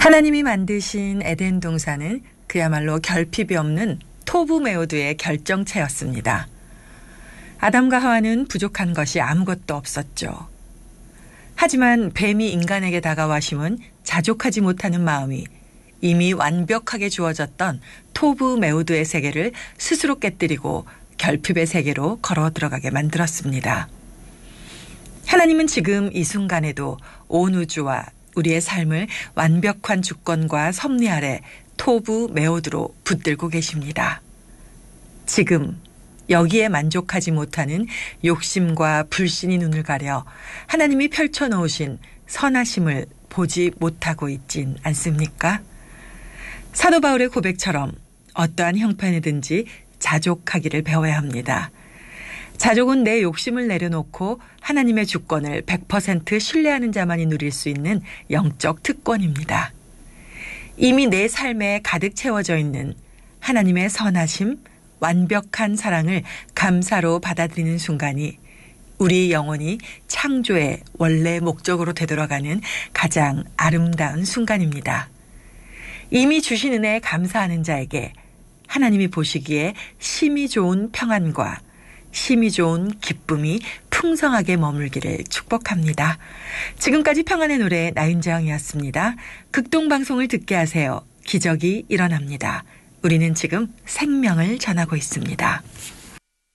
하나님이 만드신 에덴 동산은 그야말로 결핍이 없는 토부 메오드의 결정체였습니다. 아담과 하와는 부족한 것이 아무것도 없었죠. 하지만 뱀이 인간에게 다가와 심은 자족하지 못하는 마음이 이미 완벽하게 주어졌던 토부 메오드의 세계를 스스로 깨뜨리고 결핍의 세계로 걸어 들어가게 만들었습니다. 하나님은 지금 이 순간에도 온 우주와 우리의 삶을 완벽한 주권과 섭리 아래 토부 메오드로 붙들고 계십니다. 지금 여기에 만족하지 못하는 욕심과 불신이 눈을 가려 하나님이 펼쳐놓으신 선하심을 보지 못하고 있진 않습니까? 사도 바울의 고백처럼 어떠한 형편이든지 자족하기를 배워야 합니다. 자족은 내 욕심을 내려놓고 하나님의 주권을 100% 신뢰하는 자만이 누릴 수 있는 영적 특권입니다. 이미 내 삶에 가득 채워져 있는 하나님의 선하심, 완벽한 사랑을 감사로 받아들이는 순간이 우리 영혼이 창조의 원래 목적으로 되돌아가는 가장 아름다운 순간입니다. 이미 주신 은혜에 감사하는 자에게 하나님이 보시기에 심히 좋은 평안과 심히 좋은 기쁨이 풍성하게 머물기를 축복합니다. 지금까지 평안의 노래 나윤정이었습니다. 극동방송을 듣게 하세요. 기적이 일어납니다. 우리는 지금 생명을 전하고 있습니다.